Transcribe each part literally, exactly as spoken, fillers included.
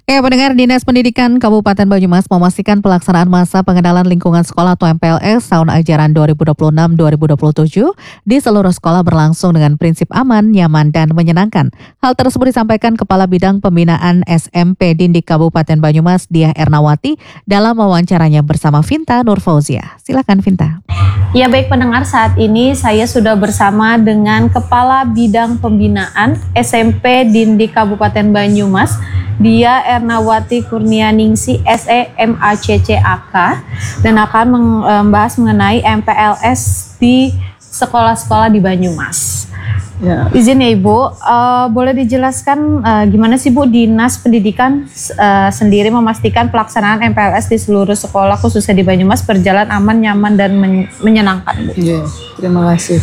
Ya, pendengar, Dinas Pendidikan Kabupaten Banyumas memastikan pelaksanaan masa pengenalan lingkungan sekolah atau M P L S tahun ajaran dua ribu dua puluh enam dua ribu dua puluh tujuh di seluruh sekolah berlangsung dengan prinsip aman, nyaman, dan menyenangkan. Hal tersebut disampaikan Kepala Bidang Pembinaan S M P Dindik Kabupaten Banyumas, Diah Ernawati, dalam wawancaranya bersama Vinta Nurfauzia. Silakan, Vinta. Ya, baik pendengar, saat ini saya sudah bersama dengan Kepala Bidang Pembinaan S M P Dindik Kabupaten Banyumas, Diah Ernawati Kurnianingsi S E M A C C A K, dan akan membahas mengenai M P L S di sekolah-sekolah di Banyumas. Ya. Izin ya Ibu, uh, boleh dijelaskan uh, gimana sih Bu Dinas Pendidikan uh, sendiri memastikan pelaksanaan M P L S di seluruh sekolah khususnya di Banyumas berjalan aman, nyaman, dan men- menyenangkan Bu? Ya, terima kasih.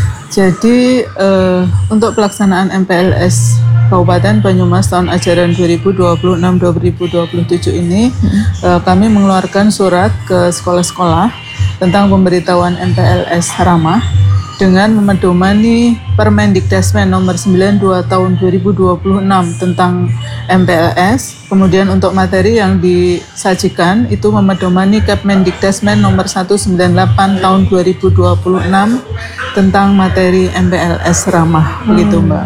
Jadi uh, untuk pelaksanaan M P L S Kabupaten Banyumas tahun ajaran dua ribu dua puluh enam dua ribu dua puluh tujuh ini hmm. uh, kami mengeluarkan surat ke sekolah-sekolah tentang pemberitahuan M P L S ramah dengan memedomani Permendikdasmen nomor sembilan puluh dua tahun dua ribu dua puluh enam tentang M P L S. Kemudian untuk materi yang disajikan itu memedomani Kepmendikdasmen nomor seratus sembilan puluh delapan tahun dua ribu dua puluh enam tentang materi M P L S ramah, hmm. begitu Mbak.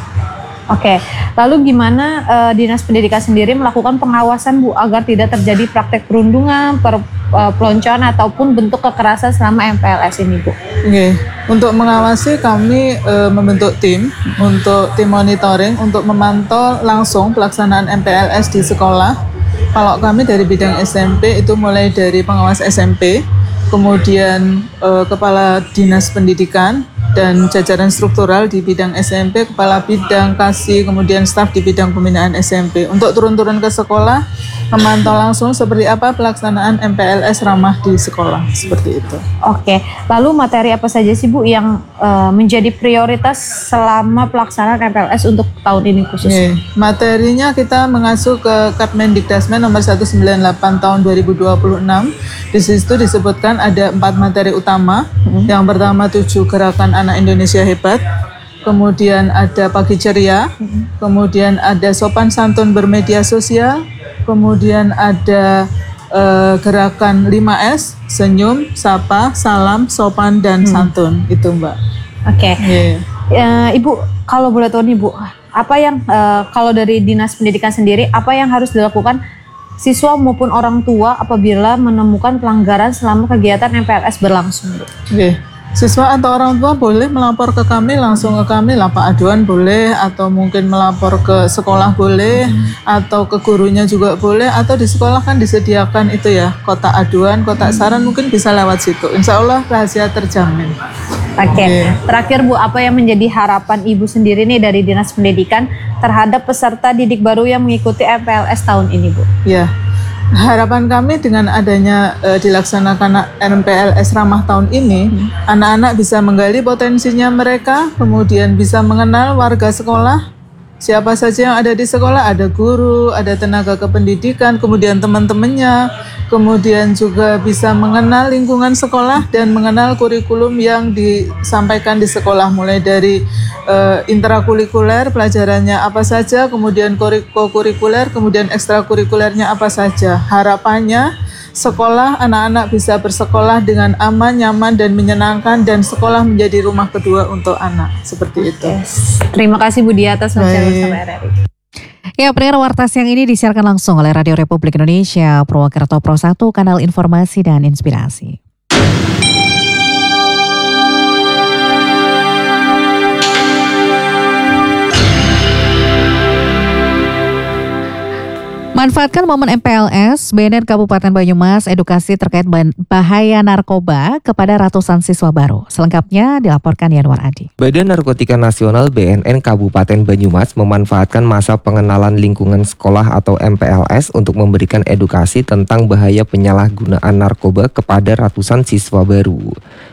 Oke, lalu gimana uh, Dinas Pendidikan sendiri melakukan pengawasan Bu agar tidak terjadi praktek perundungan, per, uh, peloncoan ataupun bentuk kekerasan selama M P L S ini Bu? Oke, untuk mengawasi kami uh, membentuk tim untuk tim monitoring untuk memantau langsung pelaksanaan M P L S di sekolah. Kalau kami dari bidang S M P itu mulai dari pengawas S M P, kemudian uh, Kepala Dinas Pendidikan, dan jajaran struktural di bidang S M P, Kepala Bidang Kasih, kemudian staf di bidang pembinaan S M P untuk turun-turun ke sekolah, memantau langsung seperti apa pelaksanaan M P L S ramah di sekolah, seperti itu. Oke, lalu materi apa saja sih Bu yang uh, menjadi prioritas selama pelaksanaan M P L S untuk tahun ini khususnya? Oke, materinya kita mengacu ke Kepmendikdasmen nomor seratus sembilan puluh delapan tahun dua ribu dua puluh enam. Di situ disebutkan ada empat materi utama. Hmm. Yang pertama tujuh gerakan anak Indonesia hebat, kemudian ada pagi ceria, hmm. kemudian ada sopan santun bermedia sosial, kemudian ada uh, gerakan lima S, senyum, sapa, salam, sopan, dan hmm. santun. Itu Mbak. Oke, okay. yeah. uh, Ibu kalau boleh tahu nih Bu, apa yang uh, kalau dari Dinas Pendidikan sendiri apa yang harus dilakukan siswa maupun orang tua apabila menemukan pelanggaran selama kegiatan M P L S berlangsung? Oke. Okay. Siswa atau orang tua boleh melapor ke kami, langsung ke kami, lapor aduan boleh, atau mungkin melapor ke sekolah boleh, hmm. atau ke gurunya juga boleh, atau di sekolah kan disediakan itu ya, kotak aduan, kotak hmm. saran, mungkin bisa lewat situ. Insya Allah rahasia terjamin. Oke, okay. okay. Terakhir Bu, apa yang menjadi harapan Ibu sendiri nih dari Dinas Pendidikan terhadap peserta didik baru yang mengikuti M P L S tahun ini Bu? Ya. Harapan kami dengan adanya uh, dilaksanakan M P L S ramah tahun ini, hmm. anak-anak bisa menggali potensinya mereka, kemudian bisa mengenal warga sekolah, siapa saja yang ada di sekolah, ada guru, ada tenaga kependidikan, kemudian teman-temannya, kemudian juga bisa mengenal lingkungan sekolah dan mengenal kurikulum yang disampaikan di sekolah, mulai dari uh, intrakurikuler, pelajarannya apa saja, kemudian kokurikuler, kemudian ekstrakurikulernya apa saja. Harapannya sekolah, anak-anak bisa bersekolah dengan aman, nyaman, dan menyenangkan, dan sekolah menjadi rumah kedua untuk anak, seperti itu. Yes. Terima kasih Bu Diah atas wawancara bersama R R I. Ya, pendengar, warta siang ini disiarkan langsung oleh Radio Republik Indonesia, Purwakarta Pro satu, kanal informasi dan inspirasi. Manfaatkan momen M P L S, B N N Kabupaten Banyumas edukasi terkait bahaya narkoba kepada ratusan siswa baru. Selengkapnya dilaporkan Yanwar Adi. Badan Narkotika Nasional B N N Kabupaten Banyumas memanfaatkan masa pengenalan lingkungan sekolah atau M P L S untuk memberikan edukasi tentang bahaya penyalahgunaan narkoba kepada ratusan siswa baru.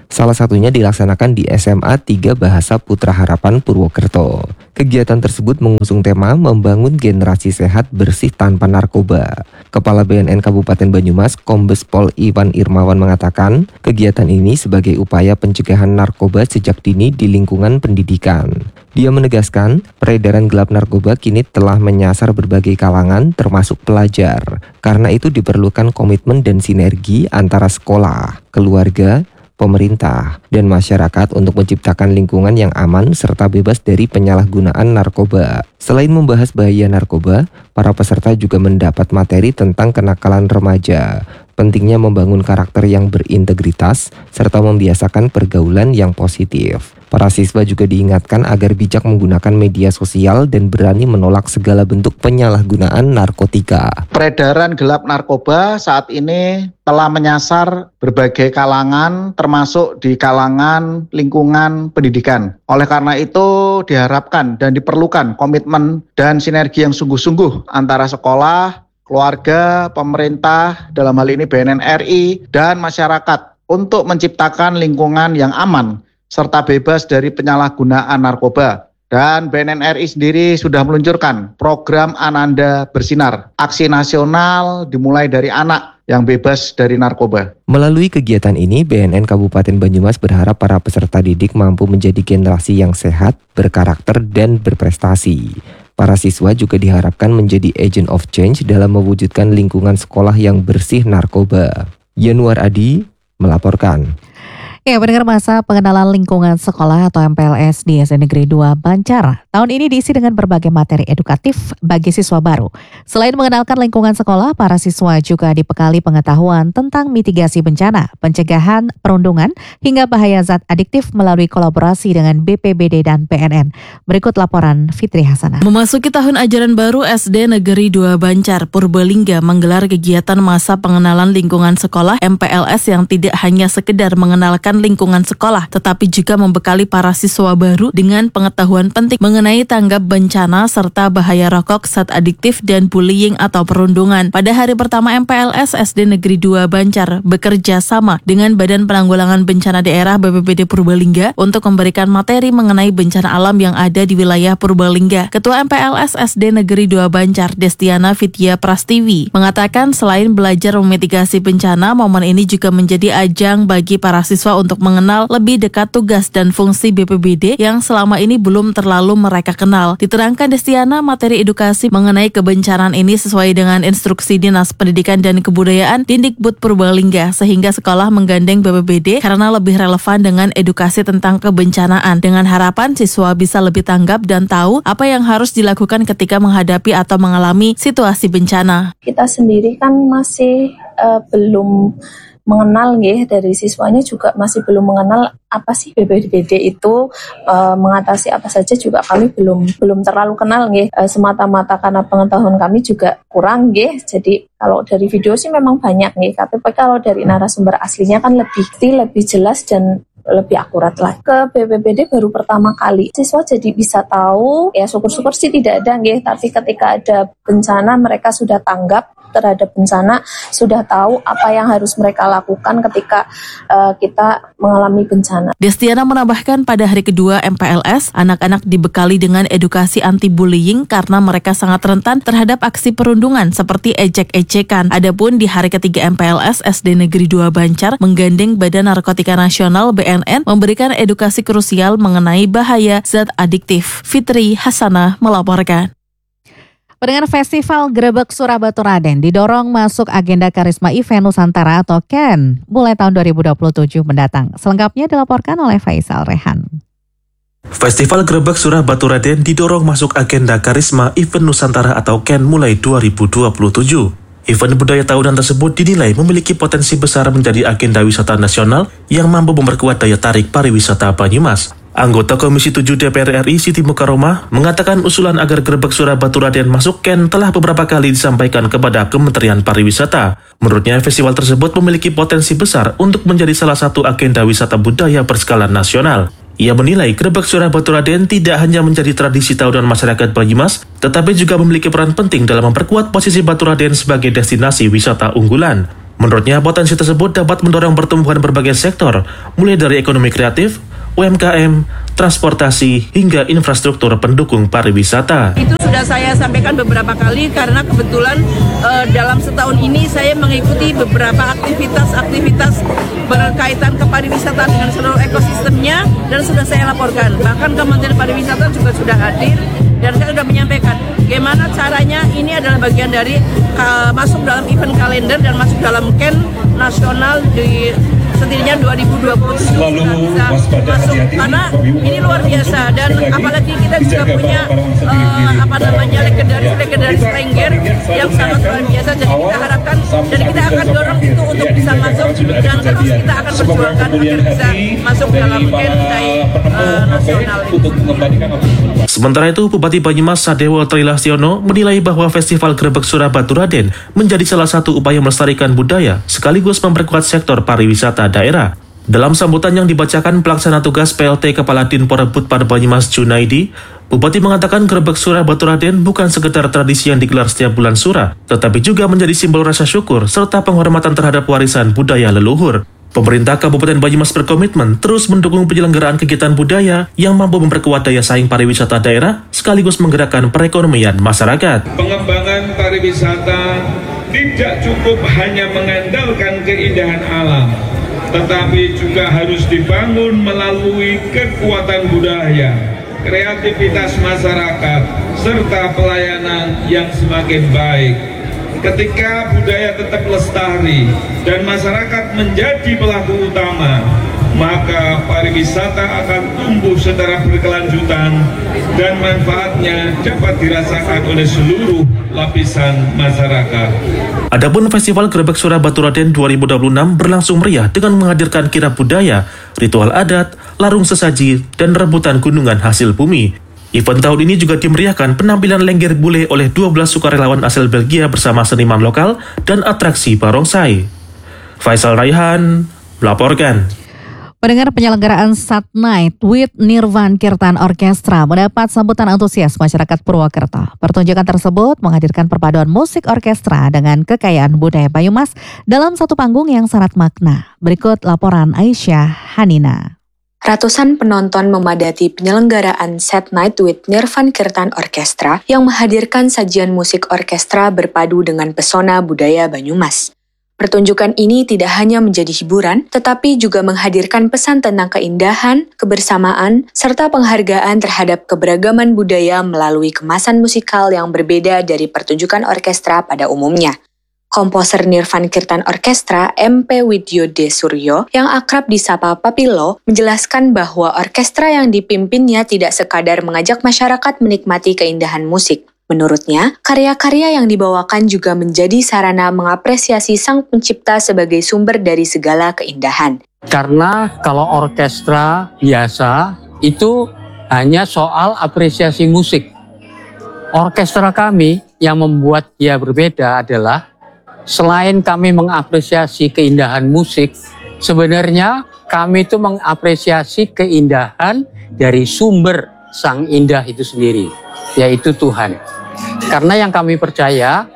Salah satunya dilaksanakan di S M A tiga Bahasa Putra Harapan Purwokerto. Kegiatan tersebut mengusung tema membangun generasi sehat bersih tanpa narkoba. Kepala B N N Kabupaten Banyumas, Kombes Pol Iwan Irmawan mengatakan, kegiatan ini sebagai upaya pencegahan narkoba sejak dini di lingkungan pendidikan. Dia menegaskan, peredaran gelap narkoba kini telah menyasar berbagai kalangan termasuk pelajar. Karena itu diperlukan komitmen dan sinergi antara sekolah, keluarga, pemerintah, dan masyarakat untuk menciptakan lingkungan yang aman serta bebas dari penyalahgunaan narkoba. Selain membahas bahaya narkoba, para peserta juga mendapat materi tentang kenakalan remaja, pentingnya membangun karakter yang berintegritas, serta membiasakan pergaulan yang positif. Para siswa juga diingatkan agar bijak menggunakan media sosial dan berani menolak segala bentuk penyalahgunaan narkotika. Peredaran gelap narkoba saat ini telah menyasar berbagai kalangan, termasuk di kalangan lingkungan pendidikan. Oleh karena itu diharapkan dan diperlukan komitmen dan sinergi yang sungguh-sungguh antara sekolah, keluarga, pemerintah, dalam hal ini B N N R I, dan masyarakat untuk menciptakan lingkungan yang aman serta bebas dari penyalahgunaan narkoba. Dan B N N R I sendiri sudah meluncurkan program Ananda Bersinar. Aksi nasional dimulai dari anak yang bebas dari narkoba. Melalui kegiatan ini, B N N Kabupaten Banyumas berharap para peserta didik mampu menjadi generasi yang sehat, berkarakter, dan berprestasi. Para siswa juga diharapkan menjadi agent of change dalam mewujudkan lingkungan sekolah yang bersih narkoba. Yanuar Adi melaporkan. Ya, pendengar, masa pengenalan lingkungan sekolah atau M P L S di S D Negeri dua Banjar tahun ini diisi dengan berbagai materi edukatif bagi siswa baru. Selain mengenalkan lingkungan sekolah, para siswa juga dibekali pengetahuan tentang mitigasi bencana, pencegahan perundungan, hingga bahaya zat adiktif melalui kolaborasi dengan B P B D dan B N N. Berikut laporan Fitri Hasanah. Memasuki tahun ajaran baru, S D Negeri dua Banjar, Purbalingga menggelar kegiatan masa pengenalan lingkungan sekolah M P L S yang tidak hanya sekedar mengenalkan lingkungan sekolah, tetapi juga membekali para siswa baru dengan pengetahuan penting mengenai tanggap bencana serta bahaya rokok, zat adiktif, dan bullying atau perundungan. Pada hari pertama M P L S, S D Negeri dua Banjar bekerja sama dengan Badan Penanggulangan Bencana Daerah B P B D Purbalingga untuk memberikan materi mengenai bencana alam yang ada di wilayah Purbalingga. Ketua M P L S S D Negeri dua Banjar, Destiana Vidya Prastiwi, mengatakan selain belajar memitigasi bencana, momen ini juga menjadi ajang bagi para siswa untuk mengenal lebih dekat tugas dan fungsi B P B D yang selama ini belum terlalu mereka kenal. Diterangkan Destiana, materi edukasi mengenai kebencanaan ini sesuai dengan instruksi Dinas Pendidikan dan Kebudayaan Dindikbud Purbalingga, sehingga sekolah menggandeng B P B D karena lebih relevan dengan edukasi tentang kebencanaan, dengan harapan siswa bisa lebih tanggap dan tahu apa yang harus dilakukan ketika menghadapi atau mengalami situasi bencana. Kita sendiri kan masih uh, belum mengenal nggih, dari siswanya juga masih belum mengenal apa sih B P B D itu, e, mengatasi apa saja juga kami belum belum terlalu kenal nggih, e, semata-mata karena pengetahuan kami juga kurang nggih. Jadi kalau dari video sih memang banyak nggih, tapi kalau dari narasumber aslinya kan lebih lebih jelas dan lebih akurat lah. Ke B P B D baru pertama kali siswa jadi bisa tahu, ya syukur-syukur sih tidak ada nggih, tapi ketika ada bencana mereka sudah tanggap terhadap bencana, sudah tahu apa yang harus mereka lakukan ketika uh, kita mengalami bencana. Destiana menambahkan pada hari kedua M P L S, anak-anak dibekali dengan edukasi anti-bullying karena mereka sangat rentan terhadap aksi perundungan seperti ejek-ejekan. Adapun di hari ketiga M P L S, S D Negeri dua Banjar menggandeng Badan Narkotika Nasional B N N memberikan edukasi krusial mengenai bahaya zat adiktif. Fitri Hasanah melaporkan. Pendengar, Festival Grebek Surabatu Raden didorong masuk agenda Karisma Event Nusantara atau K E N mulai tahun dua ribu dua puluh tujuh mendatang. Selengkapnya dilaporkan oleh Faisal Rehan. Festival Grebek Surabatu Raden didorong masuk agenda Karisma Event Nusantara atau K E N mulai dua ribu dua puluh tujuh. Event budaya tahunan tersebut dinilai memiliki potensi besar menjadi agenda wisata nasional yang mampu memperkuat daya tarik pariwisata Banyumas. Anggota Komisi tujuh D P R R I Siti Mukaromah mengatakan usulan agar Grebek Surabatu Raden masuk K E N telah beberapa kali disampaikan kepada Kementerian Pariwisata. Menurutnya, festival tersebut memiliki potensi besar untuk menjadi salah satu agenda wisata budaya berskala nasional. Ia menilai Grebek Surabatu Raden tidak hanya menjadi tradisi tahunan masyarakat Banyumas, tetapi juga memiliki peran penting dalam memperkuat posisi Batu Raden sebagai destinasi wisata unggulan. Menurutnya, potensi tersebut dapat mendorong pertumbuhan berbagai sektor, mulai dari ekonomi kreatif, U M K M, transportasi, hingga infrastruktur pendukung pariwisata. Itu sudah saya sampaikan beberapa kali karena kebetulan uh, dalam setahun ini saya mengikuti beberapa aktivitas-aktivitas berkaitan ke pariwisata dengan seluruh ekosistemnya dan sudah saya laporkan. Bahkan Kementerian Pariwisata juga sudah hadir dan saya sudah menyampaikan bagaimana caranya ini adalah bagian dari uh, masuk dalam event kalender dan masuk dalam Ken nasional di setidaknya dua ribu dua puluh tujuh kita bisa masuk karena ini luar biasa dan apalagi kita juga punya uh, apa namanya legendaris legendaris Lengger yang sangat luar biasa, jadi kita harapkan dan kita akan dorong itu untuk bisa masuk dan terus kita akan perjuangkan agar bisa masuk dalam Ken uh, nasional. Sementara itu, Bupati Banyumas Sadewo Trilastiono menilai bahwa Festival Grebeg Surah Baturadèn menjadi salah satu upaya melestarikan budaya sekaligus memperkuat sektor pariwisata daerah. Dalam sambutan yang dibacakan pelaksana tugas P L T Kepala Dinpor Budpar Banyumas Junaidi, Bupati mengatakan Grebeg Surah Baturadèn bukan sekedar tradisi yang digelar setiap bulan Surah, tetapi juga menjadi simbol rasa syukur serta penghormatan terhadap warisan budaya leluhur. Pemerintah Kabupaten Banyumas berkomitmen terus mendukung penyelenggaraan kegiatan budaya yang mampu memperkuat daya saing pariwisata daerah sekaligus menggerakkan perekonomian masyarakat. Pengembangan pariwisata tidak cukup hanya mengandalkan keindahan alam, tetapi juga harus dibangun melalui kekuatan budaya, kreativitas masyarakat, serta pelayanan yang semakin baik. Ketika budaya tetap lestari dan masyarakat menjadi pelaku utama, maka pariwisata akan tumbuh secara berkelanjutan dan manfaatnya dapat dirasakan oleh seluruh lapisan masyarakat. Adapun Festival Grebeg Surah Baturadèn dua ribu dua puluh enam berlangsung meriah dengan menghadirkan kirab budaya, ritual adat, larung sesaji, dan rebutan gunungan hasil bumi. Event tahun ini juga dimeriahkan penampilan Lengger Bule oleh dua belas sukarelawan asal Belgia bersama seniman lokal dan atraksi barongsai. Faisal Raihan melaporkan. Pendengar, penyelenggaraan Sat Night with Nirvan Kirtan Orkestra mendapat sambutan antusias masyarakat Purwokerto. Pertunjukan tersebut menghadirkan perpaduan musik orkestra dengan kekayaan budaya Banyumas dalam satu panggung yang syarat makna. Berikut laporan Aisyah Hanina. Ratusan penonton memadati penyelenggaraan Sat Night with Nirvan Kirtan Orkestra yang menghadirkan sajian musik orkestra berpadu dengan pesona budaya Banyumas. Pertunjukan ini tidak hanya menjadi hiburan, tetapi juga menghadirkan pesan tentang keindahan, kebersamaan, serta penghargaan terhadap keberagaman budaya melalui kemasan musikal yang berbeda dari pertunjukan orkestra pada umumnya. Komposer Nirvan Kirtan Orkestra M P Widyode Suryo yang akrab disapa Papilo menjelaskan bahwa orkestra yang dipimpinnya tidak sekadar mengajak masyarakat menikmati keindahan musik. Menurutnya, karya-karya yang dibawakan juga menjadi sarana mengapresiasi sang pencipta sebagai sumber dari segala keindahan. Karena kalau orkestra biasa itu hanya soal apresiasi musik. Orkestra kami yang membuat dia berbeda adalah selain kami mengapresiasi keindahan musik, sebenarnya kami itu mengapresiasi keindahan dari sumber sang indah itu sendiri, yaitu Tuhan. Karena yang kami percaya,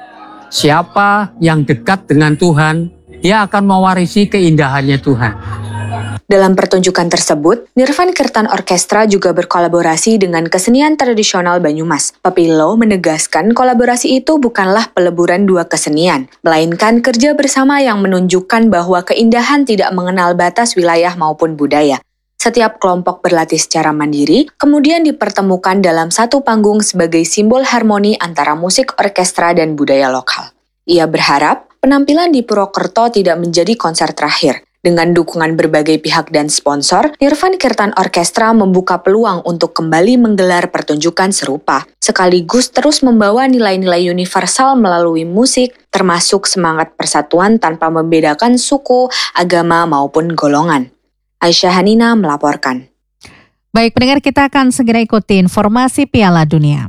siapa yang dekat dengan Tuhan, dia akan mewarisi keindahannya Tuhan. Dalam pertunjukan tersebut, Nirvan Kirtan Orkestra juga berkolaborasi dengan kesenian tradisional Banyumas. Papilo menegaskan kolaborasi itu bukanlah peleburan dua kesenian, melainkan kerja bersama yang menunjukkan bahwa keindahan tidak mengenal batas wilayah maupun budaya. Setiap kelompok berlatih secara mandiri, kemudian dipertemukan dalam satu panggung sebagai simbol harmoni antara musik orkestra dan budaya lokal. Ia berharap penampilan di Purwokerto tidak menjadi konser terakhir. Dengan dukungan berbagai pihak dan sponsor, Nirvan Kirtan Orkestra membuka peluang untuk kembali menggelar pertunjukan serupa, sekaligus terus membawa nilai-nilai universal melalui musik, termasuk semangat persatuan tanpa membedakan suku, agama, maupun golongan. Aisyah Hanina melaporkan. Baik, pendengar, kita akan segera ikuti informasi Piala Dunia.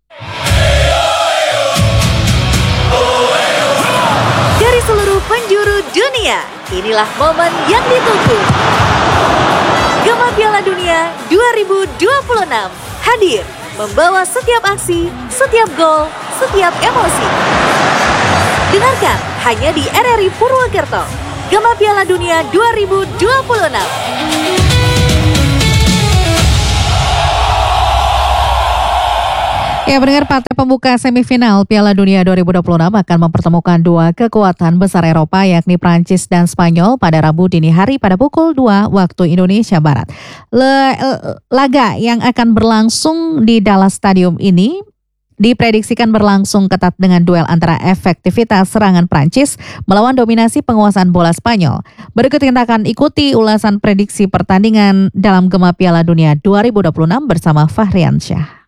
Dari seluruh penjuru dunia, inilah momen yang ditunggu. Gema Piala Dunia dua ribu dua puluh enam hadir membawa setiap aksi, setiap gol, setiap emosi. Dengarkan hanya di R R I Purwokerto. Gema Piala Dunia dua ribu dua puluh enam. Ya, pendengar, partai pembuka semifinal Piala Dunia dua ribu dua puluh enam akan mempertemukan dua kekuatan besar Eropa yakni Prancis dan Spanyol pada Rabu dini hari pada pukul dua waktu Indonesia Barat. Le, laga yang akan berlangsung di Dallas Stadium ini diprediksikan berlangsung ketat dengan duel antara efektivitas serangan Prancis melawan dominasi penguasaan bola Spanyol. Berikut kita akan ikuti ulasan prediksi pertandingan dalam Gema Piala Dunia dua ribu dua puluh enam bersama Fahriansyah.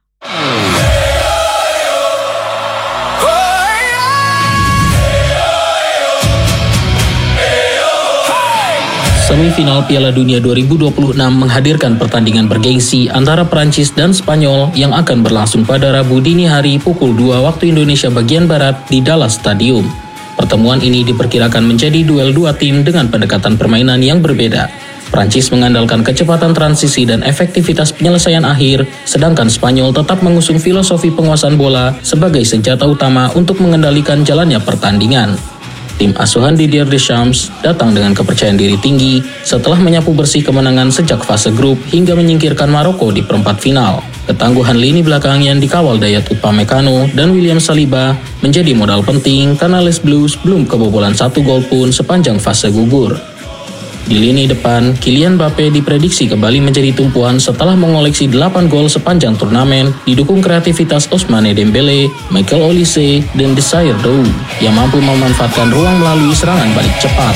Semifinal Piala Dunia dua ribu dua puluh enam menghadirkan pertandingan bergengsi antara Prancis dan Spanyol yang akan berlangsung pada Rabu dini hari pukul dua waktu Indonesia bagian Barat di Dallas Stadium. Pertemuan ini diperkirakan menjadi duel dua tim dengan pendekatan permainan yang berbeda. Prancis mengandalkan kecepatan transisi dan efektivitas penyelesaian akhir, sedangkan Spanyol tetap mengusung filosofi penguasaan bola sebagai senjata utama untuk mengendalikan jalannya pertandingan. Tim asuhan Didier Deschamps datang dengan kepercayaan diri tinggi setelah menyapu bersih kemenangan sejak fase grup hingga menyingkirkan Maroko di perempat final. Ketangguhan lini belakang yang dikawal Dayot Upamecano dan William Saliba menjadi modal penting karena Les Blues belum kebobolan satu gol pun sepanjang fase gugur. Di lini depan, Kylian Mbappe diprediksi kembali menjadi tumpuan setelah mengoleksi delapan gol sepanjang turnamen, didukung kreativitas Ousmane Dembele, Michael Olise, dan Desire Doou yang mampu memanfaatkan ruang melalui serangan balik cepat.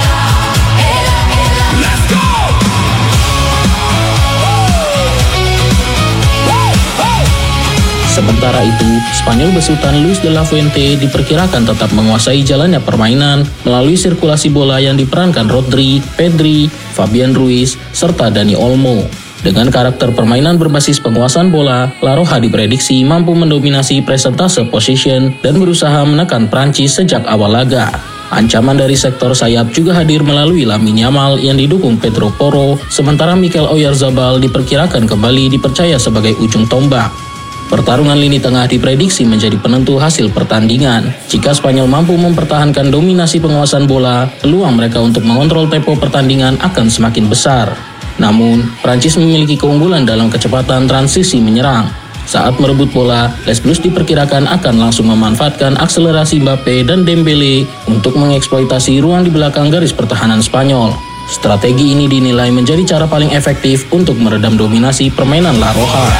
Sementara itu, Spanyol besutan Luis de la Fuente diperkirakan tetap menguasai jalannya permainan melalui sirkulasi bola yang diperankan Rodri, Pedri, Fabian Ruiz, serta Dani Olmo. Dengan karakter permainan berbasis penguasaan bola, La Roja diprediksi mampu mendominasi presentase possession dan berusaha menekan Prancis sejak awal laga. Ancaman dari sektor sayap juga hadir melalui Lamine Yamal yang didukung Pedro Porro, sementara Mikel Oyarzabal diperkirakan kembali dipercaya sebagai ujung tombak. Pertarungan lini tengah diprediksi menjadi penentu hasil pertandingan. Jika Spanyol mampu mempertahankan dominasi penguasaan bola, peluang mereka untuk mengontrol tempo pertandingan akan semakin besar. Namun, Prancis memiliki keunggulan dalam kecepatan transisi menyerang. Saat merebut bola, Les Blues diperkirakan akan langsung memanfaatkan akselerasi Mbappe dan Dembele untuk mengeksploitasi ruang di belakang garis pertahanan Spanyol. Strategi ini dinilai menjadi cara paling efektif untuk meredam dominasi permainan La Roja.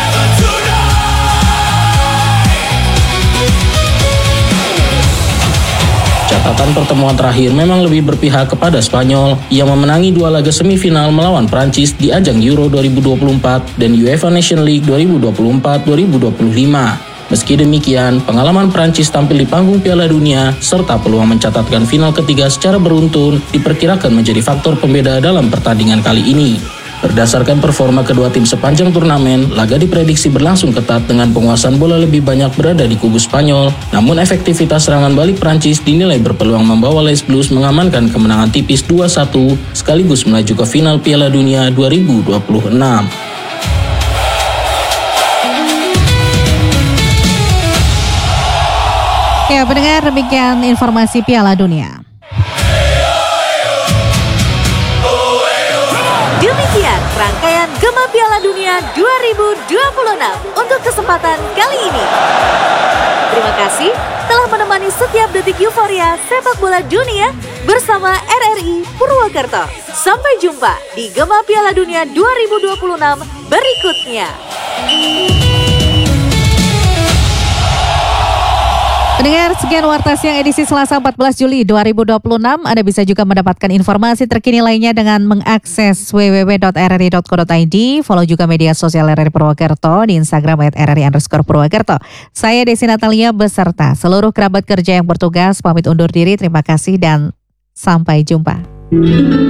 Catatan pertemuan terakhir memang lebih berpihak kepada Spanyol yang memenangi dua laga semifinal melawan Prancis di ajang Euro dua ribu dua puluh empat dan UEFA Nations League dua ribu dua puluh empat dua ribu dua puluh lima. Meski demikian, pengalaman Prancis tampil di panggung Piala Dunia serta peluang mencatatkan final ketiga secara beruntun diperkirakan menjadi faktor pembeda dalam pertandingan kali ini. Berdasarkan performa kedua tim sepanjang turnamen, laga diprediksi berlangsung ketat dengan penguasaan bola lebih banyak berada di kubu Spanyol. Namun efektivitas serangan balik Prancis dinilai berpeluang membawa Les Blues mengamankan kemenangan tipis dua satu sekaligus melaju ke final Piala Dunia dua ribu dua puluh enam. Ya, pendengar, demikian informasi Piala Dunia. Demikian rangkaian Gema Piala Dunia dua ribu dua puluh enam untuk kesempatan kali ini. Terima kasih telah menemani setiap detik euforia sepak bola dunia bersama R R I Purwokerto. Sampai jumpa di Gema Piala Dunia dua ribu dua puluh enam berikutnya. Pendengar, sekian Warta Siang edisi Selasa empat belas Juli dua ribu dua puluh enam. Anda bisa juga mendapatkan informasi terkini lainnya dengan mengakses w w w titik r r i titik co titik i d. Follow juga media sosial R R I Purwokerto di Instagram at r r i underscore Purwokerto. Saya Desi Natalia beserta seluruh kerabat kerja yang bertugas pamit undur diri. Terima kasih dan sampai jumpa.